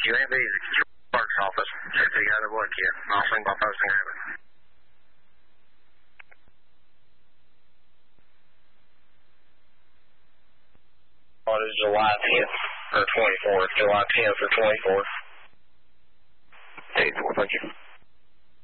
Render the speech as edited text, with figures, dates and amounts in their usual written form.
QMB, the clerk's office. See if he got a blood kit. I'll swing by post and grab it. What is July 10th or 24th? July 10th or 24th? 8th, thank you.